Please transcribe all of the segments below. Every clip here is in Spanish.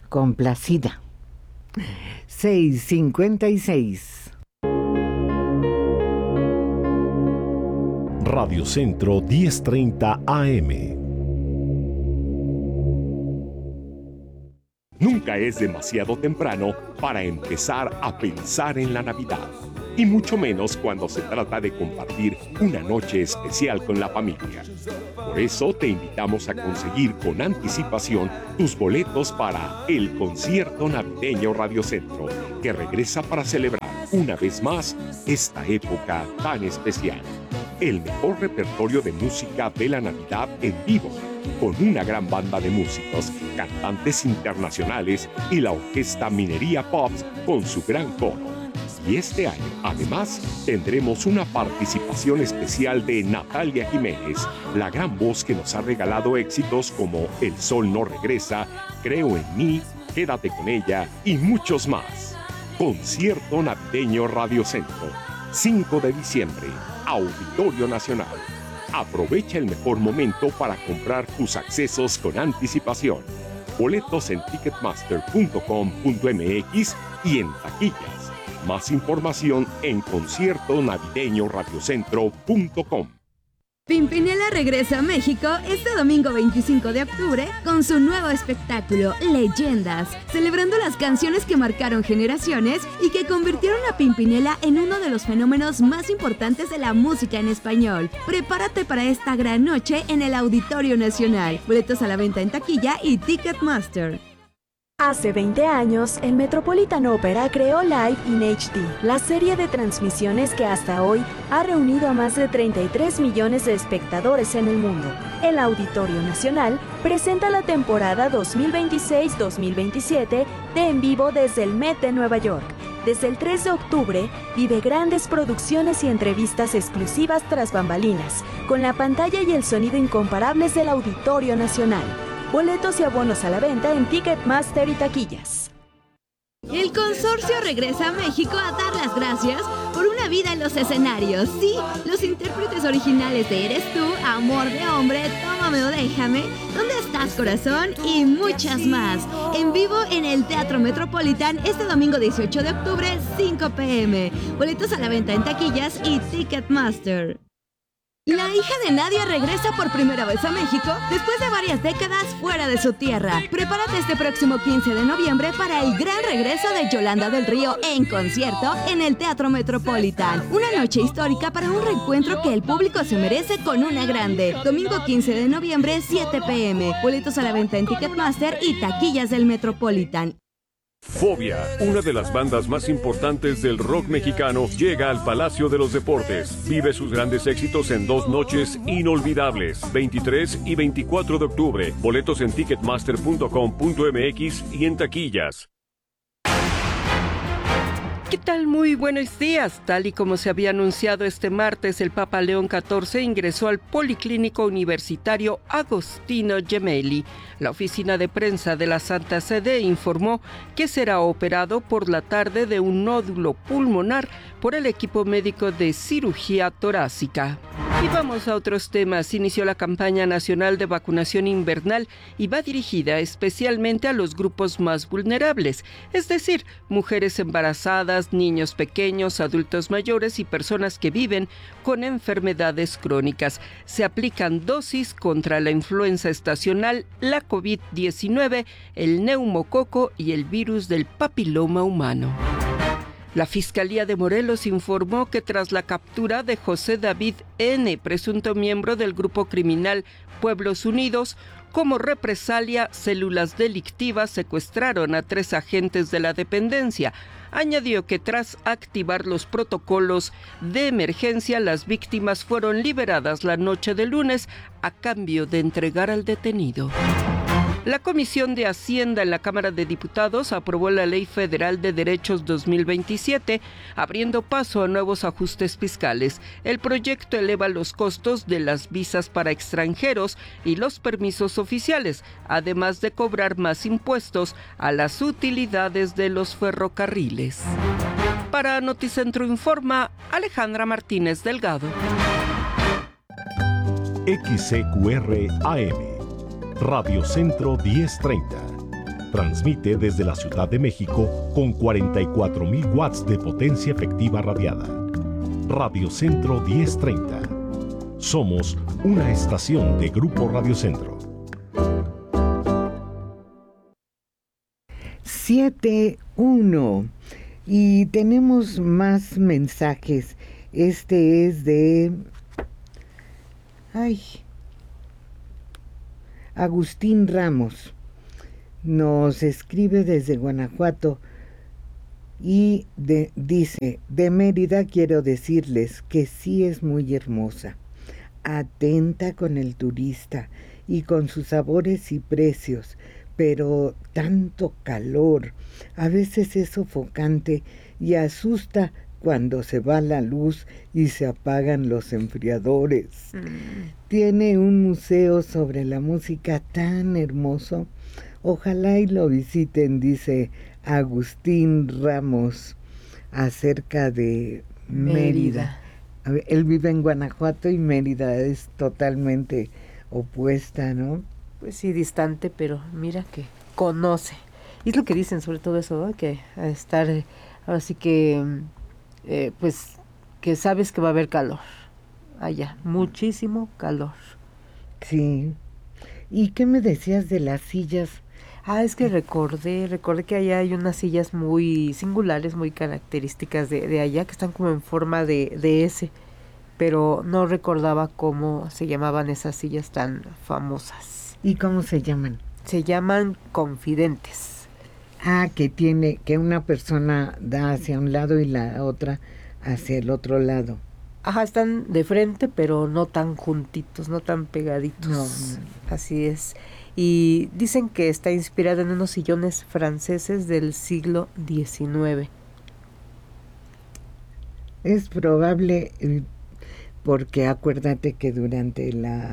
Complacida. 6:56. Radio Centro 1030 AM. Nunca es demasiado temprano para empezar a pensar en la Navidad, y mucho menos cuando se trata de compartir una noche especial con la familia. Por eso te invitamos a conseguir con anticipación tus boletos para el concierto navideño Radio Centro, que regresa para celebrar una vez más esta época tan especial. El mejor repertorio de música de la Navidad en vivo, con una gran banda de músicos, cantantes internacionales y la orquesta Minería Pops con su gran coro. Y este año, además, tendremos una participación especial de Natalia Jiménez, la gran voz que nos ha regalado éxitos como El Sol No Regresa, Creo en Mí, Quédate con Ella y muchos más. Concierto Navideño Radio Centro, 5 de diciembre, Auditorio Nacional. Aprovecha el mejor momento para comprar tus accesos con anticipación. Boletos en ticketmaster.com.mx y en taquillas. Más información en conciertonavideñoradiocentro.com. Pimpinela regresa a México este domingo 25 de octubre con su nuevo espectáculo Leyendas, celebrando las canciones que marcaron generaciones y que convirtieron a Pimpinela en uno de los fenómenos más importantes de la música en español. Prepárate para esta gran noche en el Auditorio Nacional. Boletos a la venta en taquilla y Ticketmaster. Hace 20 años, el Metropolitan Opera creó Live in HD, la serie de transmisiones que hasta hoy ha reunido a más de 33 millones de espectadores en el mundo. El Auditorio Nacional presenta la temporada 2026-2027 de En Vivo desde el Met de Nueva York. Desde el 3 de octubre, vive grandes producciones y entrevistas exclusivas tras bambalinas, con la pantalla y el sonido incomparables del Auditorio Nacional. Boletos y abonos a la venta en Ticketmaster y taquillas. El consorcio regresa a México a dar las gracias por una vida en los escenarios. Sí, los intérpretes originales de Eres Tú, Amor de Hombre, Tómame o Déjame, ¿Dónde estás, corazón? Y muchas más. En vivo en el Teatro Metropolitan este domingo 18 de octubre, 5 p.m. Boletos a la venta en taquillas y Ticketmaster. La hija de Nadia regresa por primera vez a México después de varias décadas fuera de su tierra. Prepárate este próximo 15 de noviembre para el gran regreso de Yolanda del Río en concierto en el Teatro Metropolitan. Una noche histórica para un reencuentro que el público se merece con una grande. Domingo 15 de noviembre, 7 p.m. Boletos a la venta en Ticketmaster y taquillas del Metropolitan. Fobia, una de las bandas más importantes del rock mexicano, llega al Palacio de los Deportes. Vive sus grandes éxitos en 2 noches inolvidables, 23 y 24 de octubre. Boletos en ticketmaster.com.mx y en taquillas. ¿Qué tal? Muy buenos días. Tal y como se había anunciado este martes, el Papa León XIV ingresó al Policlínico Universitario Agostino Gemelli. La oficina de prensa de la Santa Sede informó que será operado por la tarde de un nódulo pulmonar por el equipo médico de cirugía torácica. Y vamos a otros temas. Inició la campaña nacional de vacunación invernal y va dirigida especialmente a los grupos más vulnerables, es decir, mujeres embarazadas, niños pequeños, adultos mayores y personas que viven con enfermedades crónicas. Se aplican dosis contra la influenza estacional, la COVID-19, el neumococo y el virus del papiloma humano. La Fiscalía de Morelos informó que tras la captura de José David N., presunto miembro del grupo criminal Pueblos Unidos, como represalia, células delictivas secuestraron a 3 agentes de la dependencia. Añadió que tras activar los protocolos de emergencia, las víctimas fueron liberadas la noche de lunes a cambio de entregar al detenido. La Comisión de Hacienda en la Cámara de Diputados aprobó la Ley Federal de Derechos 2027, abriendo paso a nuevos ajustes fiscales. El proyecto eleva los costos de las visas para extranjeros y los permisos oficiales, además de cobrar más impuestos a las utilidades de los ferrocarriles. Para Noticentro Informa, Alejandra Martínez Delgado. XCQR AM Radio Centro 1030. Transmite desde la Ciudad de México con 44,000 watts de potencia efectiva radiada. Radio Centro 1030. Somos una estación de Grupo Radio Centro. 7:01 y tenemos más mensajes. Este es de Agustín Ramos. Nos escribe desde Guanajuato y dice: de Mérida quiero decirles que sí es muy hermosa, atenta con el turista y con sus sabores y precios, pero tanto calor, a veces es sofocante y asusta cuando se va la luz y se apagan los enfriadores. Tiene un museo sobre la música tan hermoso. Ojalá y lo visiten, dice Agustín Ramos, acerca de Mérida. A ver, él vive en Guanajuato y Mérida es totalmente opuesta, ¿no? Pues sí, distante, pero mira que conoce. Y es lo que dicen sobre todo eso, ¿no? Que a estar, ahora sí que, pues, que sabes que va a haber calor allá, muchísimo calor. Sí. ¿Y qué me decías de las sillas? Es que recordé que allá hay unas sillas muy singulares, muy características de allá, que están como en forma de S, pero no recordaba cómo se llamaban esas sillas tan famosas. ¿Y cómo se llaman? Se llaman confidentes. Que una persona da hacia un lado y la otra hacia el otro lado. Están de frente, pero no tan juntitos, no tan pegaditos. No. Así es. Y dicen que está inspirada en unos sillones franceses del siglo XIX. Es probable, porque acuérdate que durante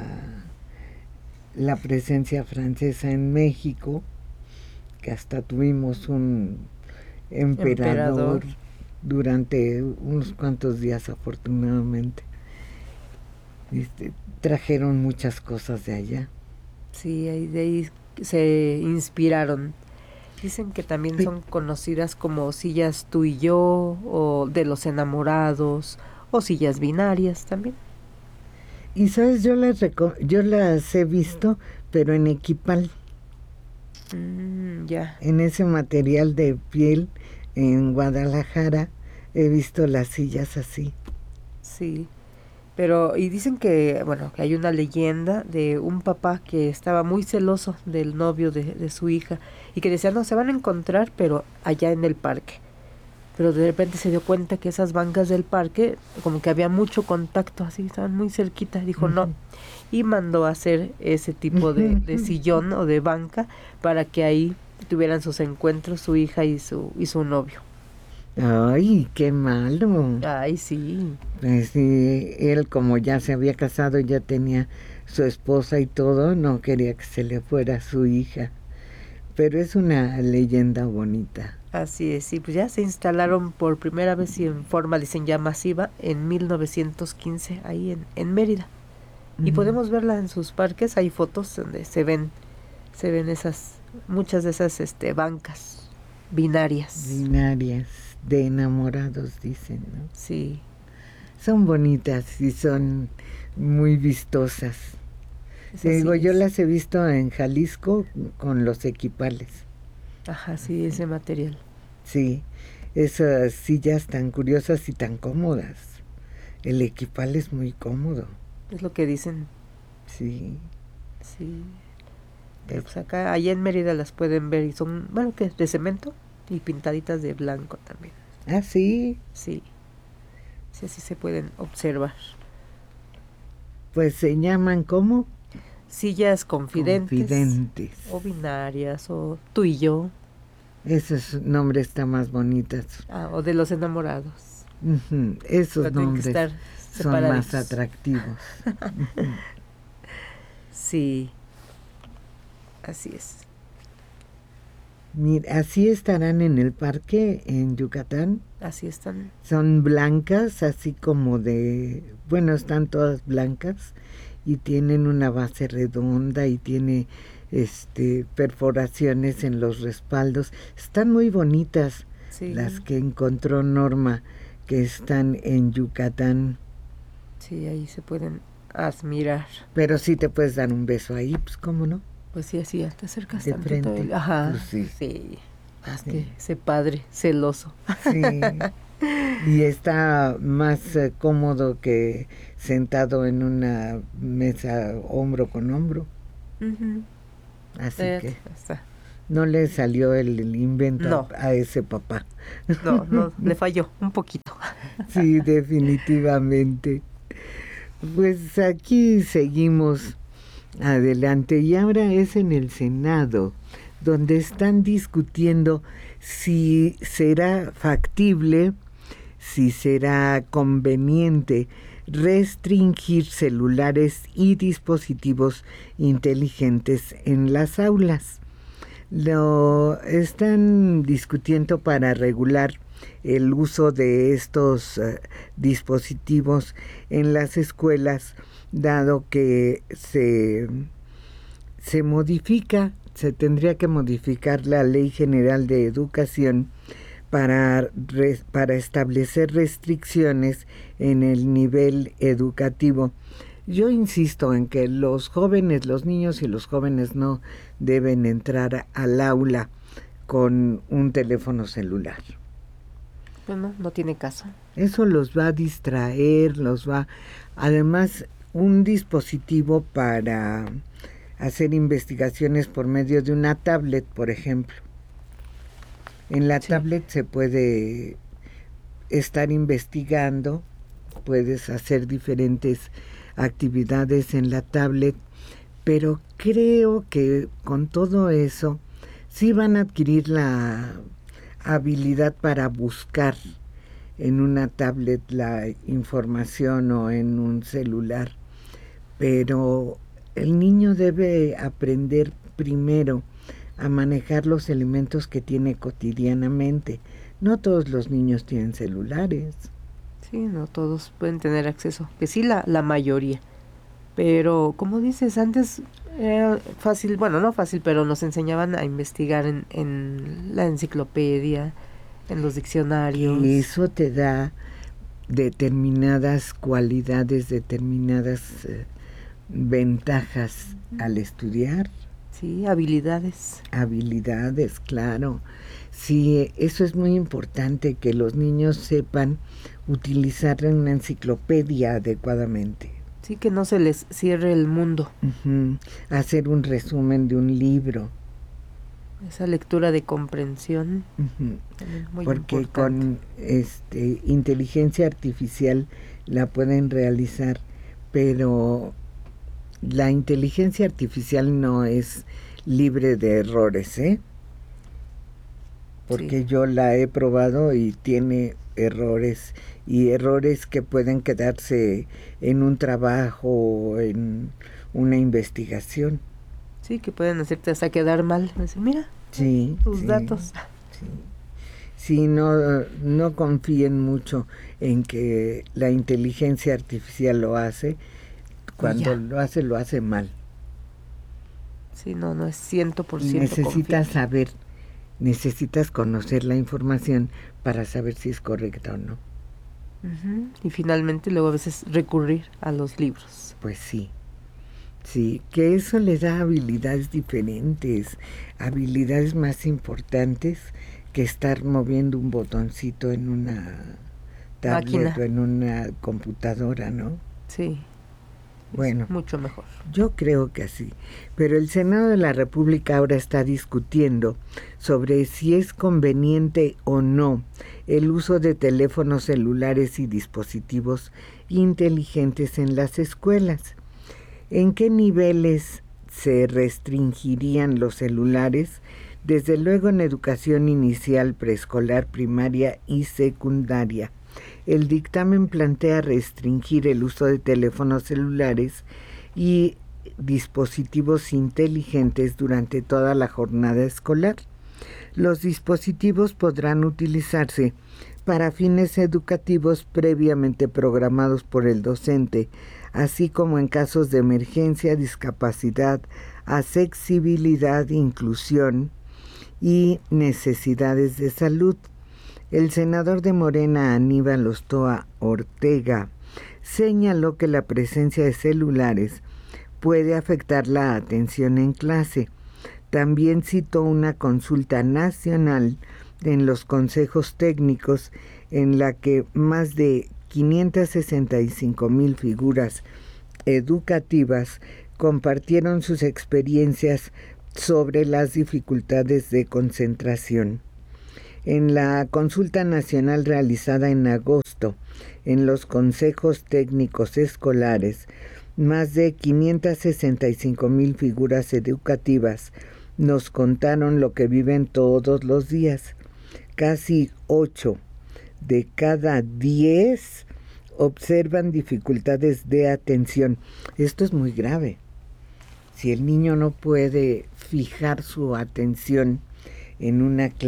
la presencia francesa en México, que hasta tuvimos un emperador durante unos cuantos días, afortunadamente, trajeron muchas cosas de allá. Sí, de ahí se inspiraron. Dicen que también son conocidas como sillas tú y yo, o de los enamorados, o sillas binarias también. Y sabes, yo las he visto, pero en equipal. Ya. En ese material de piel, en Guadalajara, he visto las sillas así. Sí. Pero, y dicen que, bueno, que hay una leyenda de un papá que estaba muy celoso del novio de su hija y que decía, no, se van a encontrar, pero allá en el parque. Pero de repente se dio cuenta que esas bancas del parque, como que había mucho contacto, así, estaban muy cerquita. Dijo, no, y mandó a hacer ese tipo de sillón o de banca para que ahí tuvieran sus encuentros su hija y su novio. Ay, qué malo. Ay, sí. Pues sí, él como ya se había casado, ya tenía su esposa y todo, no quería que se le fuera su hija. Pero es una leyenda bonita. Así es, sí, pues ya se instalaron por primera vez y en forma, dicen ya masiva, en 1915, ahí en Mérida. Y podemos verla en sus parques, hay fotos donde se ven muchas de esas bancas binarias. Binarias, de enamorados, dicen, ¿no? Sí. Son bonitas y son muy vistosas. Digo, yo las he visto en Jalisco con los equipales. Sí, ese material. Sí, esas sillas tan curiosas y tan cómodas. El equipal es muy cómodo. Es lo que dicen. Sí. Sí. Pero pues allá en Mérida las pueden ver y son, bueno, que de cemento y pintaditas de blanco también. Sí. Sí. Sí, así se pueden observar. Pues se llaman ¿cómo? Sillas confidentes. O binarias, o tú y yo. Esos nombres están más bonitos. O de los enamorados. Esos nombres son más atractivos. Sí, así es. Mira, así estarán en el parque en Yucatán. Así están. Son blancas, así como están todas blancas y tienen una base redonda y tiene perforaciones en los respaldos. Están muy bonitas, sí, las que encontró Norma, que están en Yucatán. Sí, ahí se pueden admirar. Pero sí te puedes dar un beso ahí, pues cómo no. Pues sí, así, te acercas de tantito. Frente. Ajá, pues sí. Es que ese padre celoso. Sí. Y está más cómodo que sentado en una mesa hombro con hombro. Uh-huh. Así que no le salió el invento a ese papá. No, le falló un poquito. Sí, definitivamente. Pues aquí seguimos adelante y ahora es en el Senado, donde están discutiendo si será factible, si será conveniente restringir celulares y dispositivos inteligentes en las aulas. Lo están discutiendo para regular el uso de estos dispositivos en las escuelas, dado que se tendría que modificar la Ley General de Educación para establecer restricciones en el nivel educativo. Yo insisto en que los niños y los jóvenes no deben entrar al aula con un teléfono celular. Pues no tiene caso. Eso los va a distraer, además, un dispositivo para hacer investigaciones por medio de una tablet, por ejemplo. En la tablet se puede estar investigando, puedes hacer diferentes actividades en la tablet, pero creo que con todo eso sí van a adquirir la habilidad para buscar en una tablet la información o en un celular, pero el niño debe aprender primero a manejar los elementos que tiene cotidianamente. No todos los niños tienen celulares. Sí, no todos pueden tener acceso, que sí la mayoría. Pero, como dices, antes era fácil, bueno, no fácil, pero nos enseñaban a investigar en la enciclopedia, en los diccionarios. Y eso te da determinadas cualidades, determinadas ventajas al estudiar. Sí, habilidades. Habilidades, claro. Sí, eso es muy importante, que los niños sepan utilizar una enciclopedia adecuadamente. Sí, que no se les cierre el mundo. Uh-huh. Hacer un resumen de un libro. Esa lectura de comprensión. Uh-huh. Muy porque importante. con inteligencia artificial la pueden realizar, pero la inteligencia artificial no es libre de errores, porque yo la he probado y tiene errores, y errores que pueden quedarse en un trabajo o en una investigación. Sí, que pueden hacerte hasta quedar mal. Mira, tus datos. Sí, no confíen mucho en que la inteligencia artificial lo hace. Cuando lo hace mal. Sí, no es 100%. Necesitas saber, necesitas conocer la información para saber si es correcta o no. Uh-huh. Y finalmente luego a veces recurrir a los libros. Pues sí, que eso le da habilidades diferentes, habilidades más importantes que estar moviendo un botoncito en una tablet máquina o en una computadora, ¿no? Sí. Bueno, mucho mejor. Yo creo que sí, pero el Senado de la República ahora está discutiendo sobre si es conveniente o no el uso de teléfonos celulares y dispositivos inteligentes en las escuelas. ¿En qué niveles se restringirían los celulares? Desde luego en educación inicial, preescolar, primaria y secundaria. El dictamen plantea restringir el uso de teléfonos celulares y dispositivos inteligentes durante toda la jornada escolar. Los dispositivos podrán utilizarse para fines educativos previamente programados por el docente, así como en casos de emergencia, discapacidad, accesibilidad, inclusión y necesidades de salud. El senador de Morena, Aníbal Ostoa Ortega, señaló que la presencia de celulares puede afectar la atención en clase. También citó una consulta nacional en los consejos técnicos en la que más de 565,000 figuras educativas compartieron sus experiencias sobre las dificultades de concentración. En la consulta nacional realizada en agosto en los consejos técnicos escolares, más de 565,000 figuras educativas nos contaron lo que viven todos los días. Casi 8 de cada 10 observan dificultades de atención. Esto es muy grave. Si el niño no puede fijar su atención en una clase,